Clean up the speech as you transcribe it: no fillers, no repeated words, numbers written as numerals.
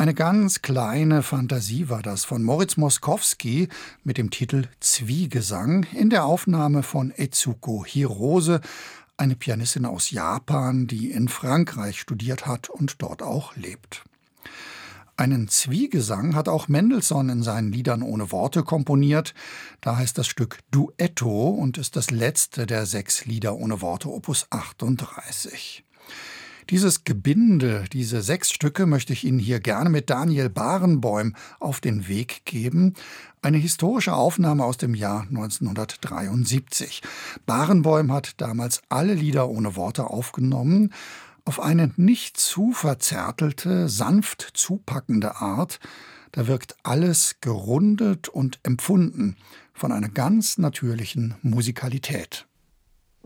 Eine ganz kleine Fantasie war das von Moritz Moskowski mit dem Titel Zwiegesang in der Aufnahme von Etsuko Hirose, eine Pianistin aus Japan, die in Frankreich studiert hat und dort auch lebt. Einen Zwiegesang hat auch Mendelssohn in seinen Liedern ohne Worte komponiert. Da heißt das Stück Duetto und ist das letzte der 6 Lieder ohne Worte, Opus 38. Dieses Gebinde, diese 6 Stücke möchte ich Ihnen hier gerne mit Daniel Barenboim auf den Weg geben. Eine historische Aufnahme aus dem Jahr 1973. Barenboim hat damals alle Lieder ohne Worte aufgenommen, auf eine nicht zu verzärtelte, sanft zupackende Art. Da wirkt alles gerundet und empfunden von einer ganz natürlichen Musikalität.